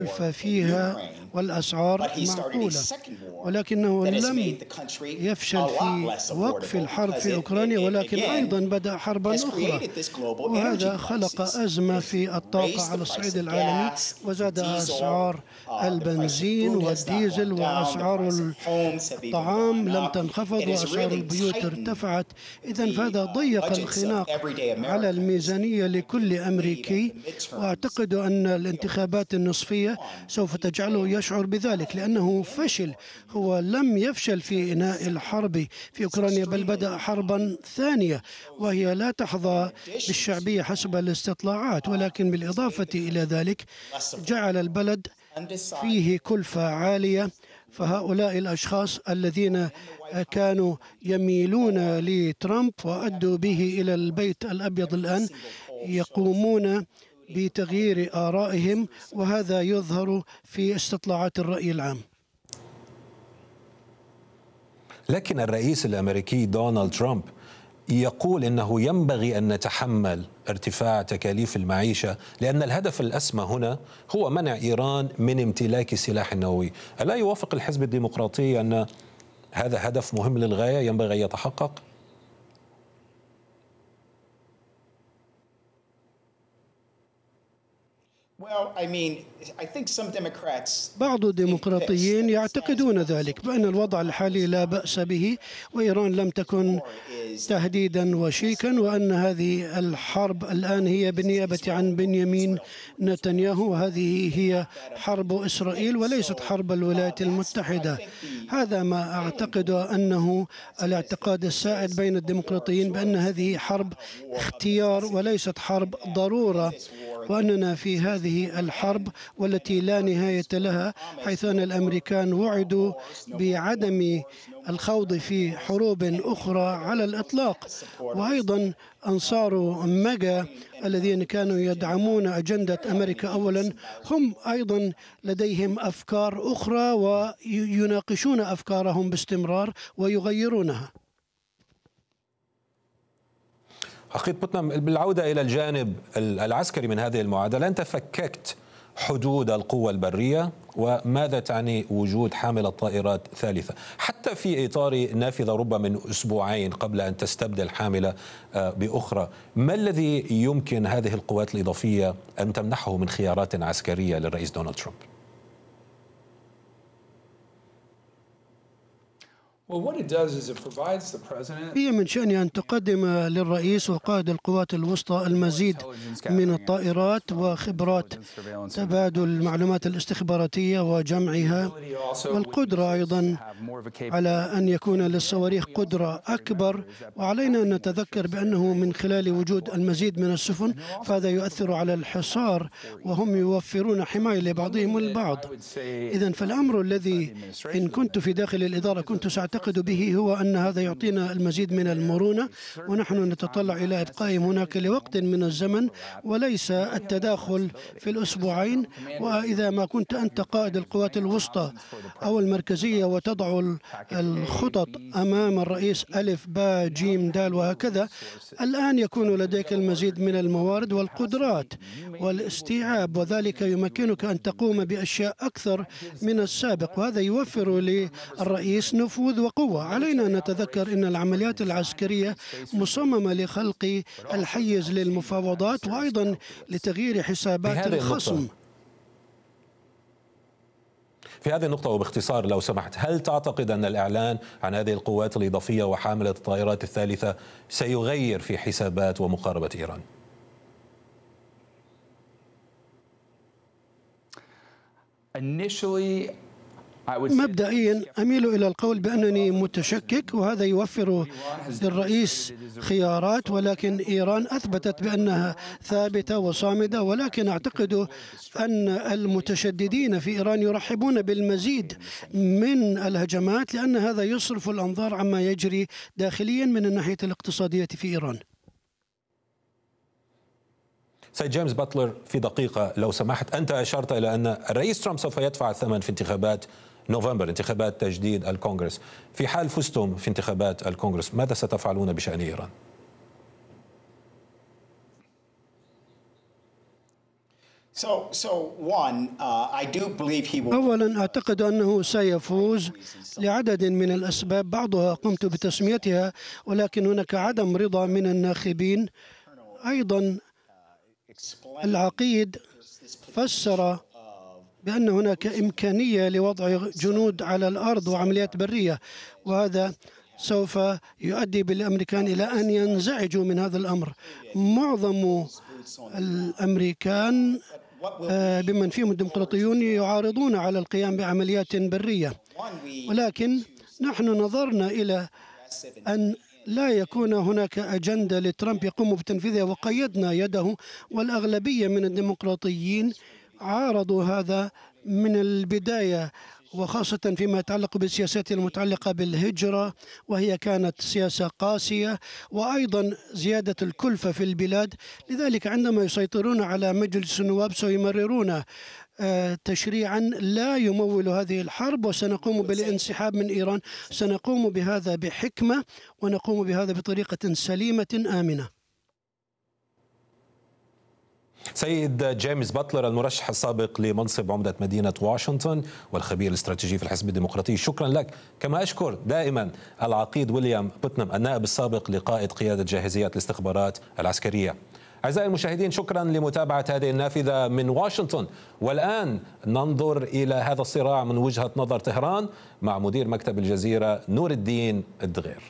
فيها والأسعار معقولة، ولكنه لم يفشل في وقف الحرب في أوكرانيا، ولكن أيضا بدأ حربا أخرى، وهذا خلق أزمة في الطاقة على الصعيد العالمي، وزاد أسعار البنزين والديزل، وأسعار الطعام لم تنخفض، وأسعار البيوت ارتفعت. إذن فهذا ضيق الخناق على الميزانية لكل أمريكي، وأعتقد أن الانتخابات النصفية سوف تجعله يشعر بذلك، لأنه فشل. هو لم يفشل في إنهاء الحرب في أوكرانيا، بل بدأ حربا ثانية وهي لا تحظى بالشعبية حسب الاستطلاعات، ولكن بالإضافة إلى ذلك جعل البلد فيه كلفة عالية. فهؤلاء الأشخاص الذين كانوا يميلون لترامب وأدوا به إلى البيت الأبيض الآن يقومون بتغيير آرائهم، وهذا يظهر في استطلاعات الرأي العام. لكن الرئيس الأمريكي دونالد ترامب يقول إنه ينبغي أن نتحمل ارتفاع تكاليف المعيشة، لأن الهدف الأسمى هنا هو منع إيران من امتلاك السلاح النووي. ألا يوافق الحزب الديمقراطي أن هذا هدف مهم للغاية ينبغي أن يتحقق؟ بعض الديمقراطيين يعتقدون ذلك، بأن الوضع الحالي لا بأس به، وإيران لم تكن تهديدا وشيكا، وأن هذه الحرب الآن هي بالنيابة عن بنيامين نتنياهو، وهذه هي حرب إسرائيل وليست حرب الولايات المتحدة. هذا ما أعتقد أنه الاعتقاد السائد بين الديمقراطيين، بأن هذه حرب اختيار وليست حرب ضرورة، وأننا في هذه الحرب والتي لا نهاية لها، حيث أن الأمريكان وعدوا بعدم الخوض في حروب أخرى على الإطلاق. وأيضا أنصار ميجا الذين كانوا يدعمون أجندة أمريكا أولا هم أيضا لديهم أفكار أخرى ويناقشون أفكارهم باستمرار ويغيرونها. أخي بوتنام، بالعودة إلى الجانب العسكري من هذه المعادلة، أنت فككت حدود القوة البرية، وماذا تعني وجود حاملة طائرات ثالثة حتى في إطار نافذة ربما من أسبوعين قبل أن تستبدل حاملة بأخرى؟ ما الذي يمكن هذه القوات الإضافية أن تمنحه من خيارات عسكرية للرئيس دونالد ترامب؟ هي من شأنها أن تقدم للرئيس وقائد القوات الوسطى المزيد من الطائرات وخبرات تبادل المعلومات الاستخباراتية وجمعها، والقدرة أيضا على أن يكون للصواريخ قدرة أكبر. وعلينا أن نتذكر بأنه من خلال وجود المزيد من السفن فهذا يؤثر على الحصار، وهم يوفرون حماية لبعضهم البعض. إذن فالأمر الذي إن كنت في داخل الإدارة كنت سأعتقد به هو أن هذا يعطينا المزيد من المرونة، ونحن نتطلع إلى إبقائهم هناك لوقت من الزمن وليس التداخل في الأسبوعين. وإذا ما كنت أنت قائد القوات الوسطى أو المركزية وتضع الخطط أمام الرئيس ألف باء جيم دال وهكذا، الآن يكون لديك المزيد من الموارد والقدرات والاستيعاب، وذلك يمكنك أن تقوم بأشياء أكثر من السابق، وهذا يوفر للرئيس نفوذ وقوة. علينا أن نتذكر أن العمليات العسكرية مصممة لخلق الحيز للمفاوضات وأيضا لتغيير حسابات الخصم. في هذه النقطة وباختصار لو سمحت، هل تعتقد أن الإعلان عن هذه القوات الإضافية وحاملة الطائرات الثالثة سيغير في حسابات ومقاربة إيران؟ مبدئيا أميل إلى القول بأنني متشكك، وهذا يوفر للرئيس خيارات، ولكن إيران أثبتت بأنها ثابتة وصامدة. ولكن أعتقد أن المتشددين في إيران يرحبون بالمزيد من الهجمات، لأن هذا يصرف الأنظار عما يجري داخليا من الناحية الاقتصادية في إيران. سيد جيمس باتلر، في دقيقة لو سمحت، أنت أشرت إلى أن الرئيس ترامب سوف يدفع الثمن في انتخابات نوفمبر، انتخابات تجديد الكونغرس. في حال فزتم في انتخابات الكونغرس ماذا ستفعلون بشأن إيران؟ أولا أعتقد أنه سيفوز لعدد من الأسباب، بعضها قمت بتسميتها، ولكن هناك عدم رضا من الناخبين. أيضا العقيد فسر بأن هناك إمكانية لوضع جنود على الأرض وعمليات برية، وهذا سوف يؤدي بالأمريكان إلى أن ينزعجوا من هذا الأمر. معظم الأمريكان بمن فيهم الديمقراطيون يعارضون على القيام بعمليات برية، ولكن نحن نظرنا إلى أن لا يكون هناك أجندة لترامب يقوم بتنفيذها، وقيدنا يده، والأغلبية من الديمقراطيين عارضوا هذا من البداية، وخاصة فيما يتعلق بالسياسات المتعلقة بالهجرة، وهي كانت سياسة قاسية، وأيضا زيادة الكلفة في البلاد. لذلك عندما يسيطرون على مجلس النواب سيمررون تشريعا لا يمول هذه الحرب، وسنقوم بالانسحاب من إيران. سنقوم بهذا بحكمة، ونقوم بهذا بطريقة سليمة آمنة. سيد جيمس باتلر، المرشح السابق لمنصب عمدة مدينة واشنطن والخبير الاستراتيجي في الحزب الديمقراطي، شكرا لك. كما أشكر دائما العقيد ويليام بوتنام، النائب السابق لقائد قيادة جاهزيات الاستخبارات العسكرية. أعزائي المشاهدين، شكرا لمتابعة هذه النافذة من واشنطن. والآن ننظر إلى هذا الصراع من وجهة نظر طهران مع مدير مكتب الجزيرة نور الدين الدغير.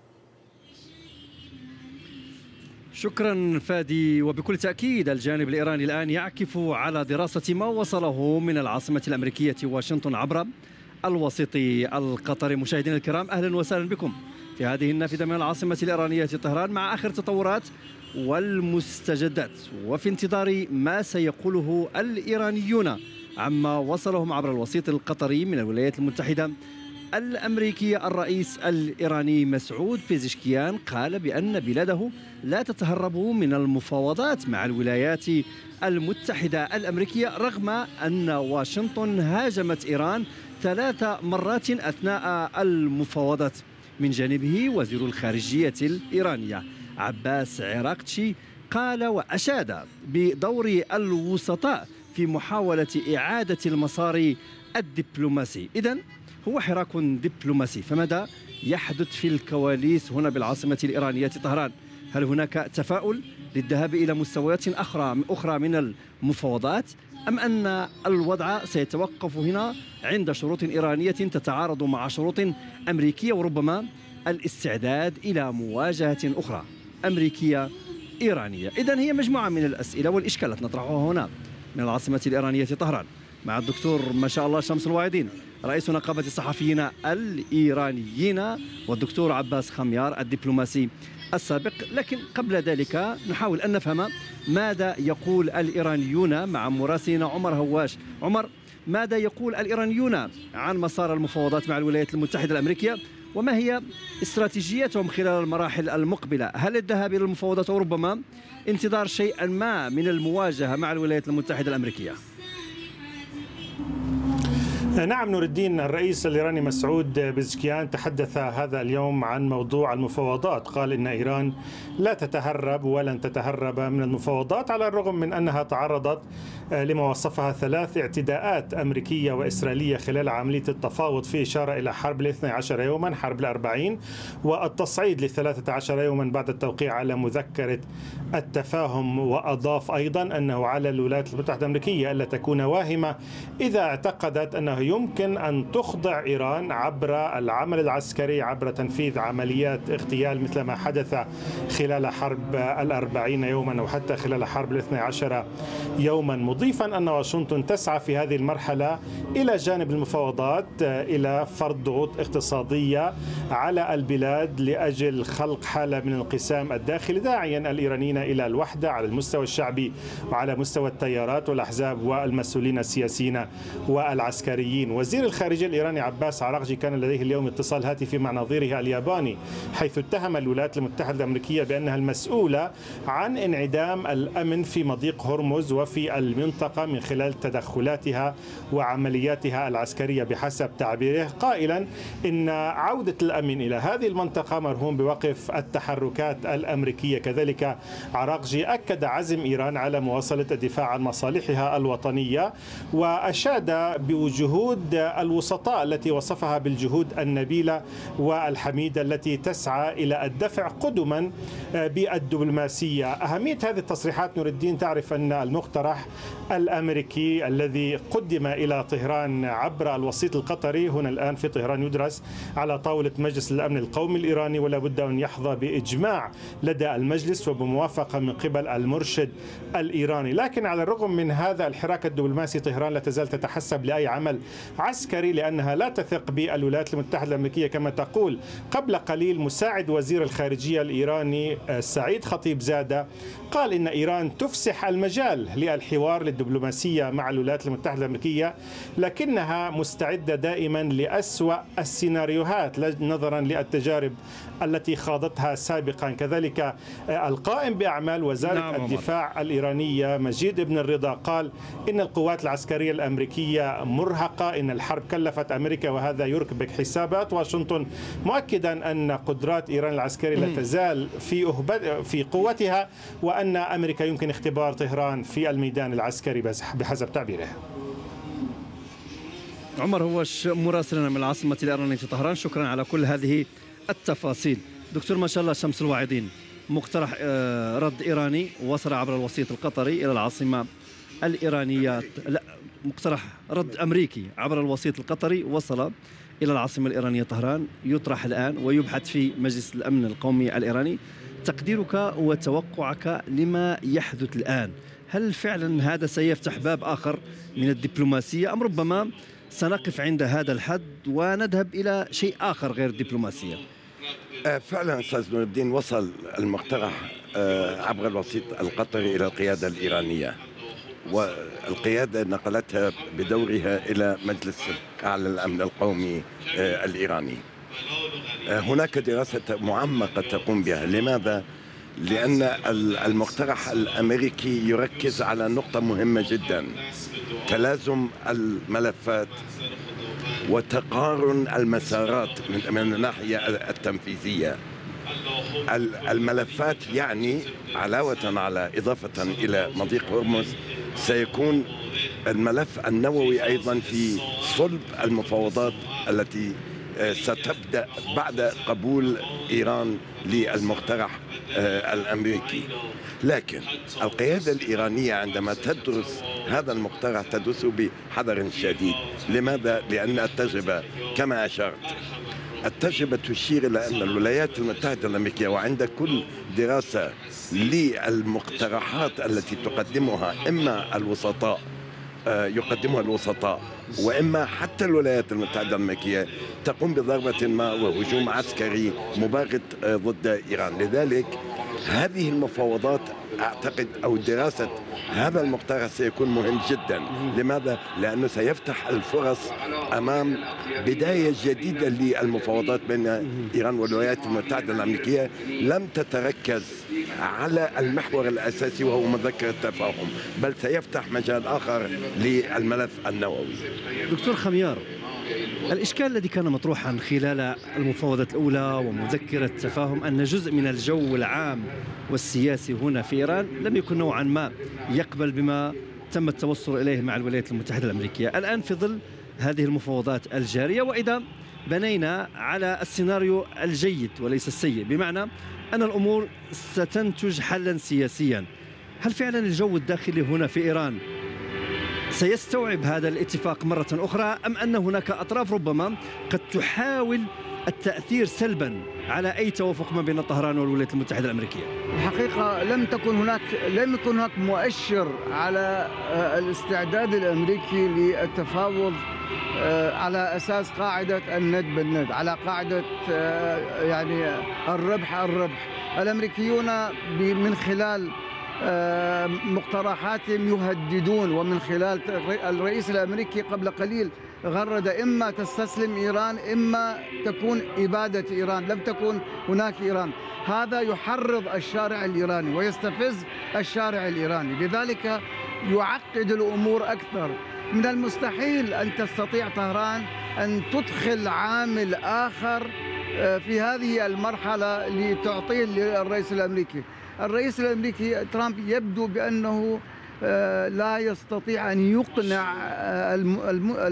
شكرا فادي. وبكل تأكيد الجانب الإيراني الآن يعكف على دراسة ما وصله من العاصمة الأمريكية واشنطن عبر الوسيط القطري. مشاهدينا الكرام، أهلا وسهلا بكم في هذه النافذة من العاصمة الإيرانية طهران مع آخر التطورات والمستجدات، وفي انتظار ما سيقوله الإيرانيون عما وصلهم عبر الوسيط القطري من الولايات المتحدة الأمريكية. الرئيس الإيراني مسعود بيزشكيان قال بأن بلاده لا تتهرب من المفاوضات مع الولايات المتحدة الأمريكية، رغم أن واشنطن هاجمت إيران 3 مرات أثناء المفاوضات. من جانبه وزير الخارجية الإيرانية عباس عراقتشي قال وأشاد بدور الوسطاء في محاولة إعادة المسار الدبلوماسي. إذن هو حراك دبلوماسي، فماذا يحدث في الكواليس هنا بالعاصمة الإيرانية طهران؟ هل هناك تفاؤل للذهاب إلى مستويات أخرى من المفاوضات، أم أن الوضع سيتوقف هنا عند شروط إيرانية تتعارض مع شروط أمريكية، وربما الاستعداد إلى مواجهة أخرى أمريكية إيرانية؟ إذن هي مجموعة من الأسئلة والإشكالات نطرحها هنا من العاصمة الإيرانية طهران مع الدكتور ما شاء الله شمس الواعدين رئيس نقابة الصحفيين الإيرانيين، والدكتور عباس خميار الدبلوماسي السابق. لكن قبل ذلك نحاول أن نفهم ماذا يقول الإيرانيون مع مراسلنا عمر هواش. عمر، ماذا يقول الإيرانيون عن مسار المفاوضات مع الولايات المتحدة الأمريكية، وما هي استراتيجيتهم خلال المراحل المقبلة؟ هل الذهاب إلى المفاوضات وربما انتظار شيئا ما من المواجهة مع الولايات المتحدة الأمريكية؟ نعم نور الدين، الرئيس الإيراني مسعود بيزشكيان تحدث هذا اليوم عن موضوع المفاوضات. قال إن إيران لا تتهرب ولن تتهرب من المفاوضات، على الرغم من أنها تعرضت لما وصفها 3 اعتداءات أمريكية وإسرائيلية خلال عملية التفاوض، في إشارة إلى حرب 12 يوما، حرب 40، والتصعيد ل13 يوما بعد التوقيع على مذكرة التفاهم. وأضاف أيضا أنه على الولايات المتحدة الأمريكية ألا تكون واهمة إذا اعتقدت أنه يمكن أن تخضع إيران عبر العمل العسكري، عبر تنفيذ عمليات اغتيال مثل ما حدث خلال حرب 40 يوما أو حتى خلال حرب 12 يوما، مضيفا أن واشنطن تسعى في هذه المرحلة إلى جانب المفاوضات إلى فرض ضغوط اقتصادية على البلاد لأجل خلق حالة من الانقسام الداخلي، داعيا الإيرانيين إلى الوحدة على المستوى الشعبي وعلى مستوى التيارات والأحزاب والمسؤولين السياسيين والعسكريين. الإيرانيين. وزير الخارجية الإيراني عباس عراقجي كان لديه اليوم اتصال هاتفي مع نظيره الياباني، حيث اتهم الولايات المتحدة الأمريكية بأنها المسؤولة عن انعدام الأمن في مضيق هرمز وفي المنطقة من خلال تدخلاتها وعملياتها العسكرية بحسب تعبيره، قائلا إن عودة الأمن إلى هذه المنطقة مرهون بوقف التحركات الأمريكية. كذلك عراقجي أكد عزم إيران على مواصلة الدفاع عن مصالحها الوطنية، وأشاد بجهود الوسطاء التي وصفها بالجهود النبيلة والحميدة التي تسعى إلى الدفع قدما بالدبلوماسية. أهمية هذه التصريحات نور الدين، تعرف أن المقترح الأمريكي الذي قدم إلى طهران عبر الوسيط القطري هنا الآن في طهران يدرس على طاولة مجلس الأمن القومي الإيراني، ولا بد أن يحظى بإجماع لدى المجلس وبموافقة من قبل المرشد الإيراني. لكن على الرغم من هذا الحراك الدبلوماسي، طهران لا تزال تتحسب لأي عمل عسكري لأنها لا تثق بالولايات المتحدة الأمريكية. كما تقول قبل قليل مساعد وزير الخارجية الإيراني سعيد خطيب زادة، قال إن إيران تفسح المجال للحوار للدبلوماسية مع الولايات المتحدة الأمريكية، لكنها مستعدة دائما لأسوأ السيناريوهات نظرا للتجارب التي خاضتها سابقا. كذلك القائم بأعمال وزارة الدفاع الإيرانية مجيد بن الرضا قال إن القوات العسكرية الأمريكية مرهقة، إن الحرب كلفت أمريكا وهذا يركبك حسابات واشنطن، مؤكدا أن قدرات إيران العسكرية لا تزال في قوتها، وأن أمريكا يمكن اختبار طهران في الميدان العسكري بحسب تعبيره. عمر هوش مراسلنا من العاصمة الإيرانية طهران، شكرا على كل هذه التفاصيل. دكتور ما شاء الله شمس الواعدين، مقترح رد إيراني وصل عبر الوسيط القطري إلى العاصمة الإيرانية، لا مقترح رد أمريكي عبر الوسيط القطري وصل إلى العاصمة الإيرانية طهران، يطرح الآن ويبحث في مجلس الأمن القومي الإيراني. تقديرك وتوقعك لما يحدث الآن، هل فعلا هذا سيفتح باب آخر من الدبلوماسية أم ربما سنقف عند هذا الحد ونذهب إلى شيء آخر غير الدبلوماسية؟ فعلا أستاذ نور الدين، وصل المقترح عبر الوسيط القطري إلى القيادة الإيرانية، والقيادة نقلتها بدورها إلى مجلس أعلى الأمن القومي الإيراني. هناك دراسة معمقة تقوم بها. لماذا؟ لأن المقترح الأمريكي يركز على نقطة مهمة جدا: تلازم الملفات وتقارن المسارات من الناحية التنفيذية. الملفات يعني علاوة على إضافة إلى مضيق هرمز سيكون الملف النووي أيضا في صلب المفاوضات التي ستبدأ بعد قبول إيران للمقترح الأمريكي. لكن القيادة الإيرانية عندما تدرس هذا المقترح تدرسه بحذر شديد. لماذا؟ لأن التجربة كما أشرت، التجربة تشير إلى أن الولايات المتحدة الأمريكية وعند كل دراسة للمقترحات التي تقدمها إما الوسطاء وإما حتى الولايات المتحدة الأمريكية تقوم بضربة ما وهجوم عسكري مباغت ضد إيران. لذلك هذه المفاوضات أعتقد أو دراسة هذا المقترح سيكون مهم جدا. لماذا؟ لأنه سيفتح الفرص أمام بداية جديدة للمفاوضات بين إيران والولايات المتحدة الأمريكية لم تتركز على المحور الأساسي وهو مذكرة التفاهم، بل سيفتح مجال آخر للملف النووي. دكتور خميار، الإشكال الذي كان مطروحا خلال المفاوضات الأولى ومذكرة التفاهم أن جزء من الجو العام والسياسي هنا في إيران لم يكن نوعا ما يقبل بما تم التوصل إليه مع الولايات المتحدة الأمريكية. الآن في ظل هذه المفاوضات الجارية، وإذا بنينا على السيناريو الجيد وليس السيء، بمعنى أن الأمور ستنتج حلا سياسيا، هل فعلا الجو الداخلي هنا في إيران سيستوعب هذا الاتفاق مرة أخرى، أم أن هناك أطراف ربما قد تحاول التأثير سلبا على أي توافق ما بين طهران والولايات المتحدة الأمريكية؟ الحقيقة لم يكن هناك مؤشر على الاستعداد الأمريكي للتفاوض على أساس قاعدة الند بالند، على قاعدة يعني الربح. الأمريكيون من خلال مقترحاتهم يهددون، ومن خلال الرئيس الأمريكي قبل قليل غرد إما تستسلم إيران إما تكون إبادة إيران، لم تكن هناك إيران. هذا يحرض الشارع الإيراني ويستفز الشارع الإيراني، لذلك يعقد الأمور أكثر. من المستحيل أن تستطيع طهران أن تدخل عامل آخر في هذه المرحلة لتعطيه للرئيس الأمريكي. الرئيس الأمريكي ترامب يبدو بأنه لا يستطيع أن يقنع